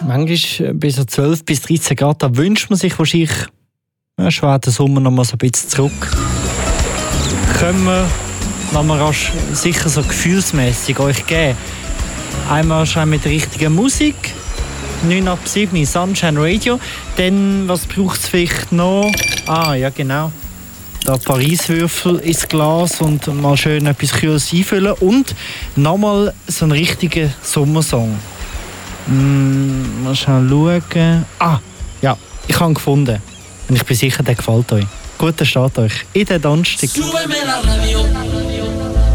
manchmal bis 12 bis 13 Grad, da wünscht man sich wahrscheinlich schon den Sommer noch mal so ein bisschen zurück. Können wir noch mal rasch sicher so gefühlsmässig euch geben. Einmal schon mit der richtigen Musik, 9 ab 7 Sunshine Radio. Dann, was braucht es vielleicht noch? Ja genau. Da Paris-Würfel ins Glas und mal schön etwas Kühles einfüllen. Und nochmal so einen richtigen Sommersong. Mal schauen. Ja, ich habe ihn gefunden. Und ich bin sicher, der gefällt euch. Guten Start euch in den Donnerstag.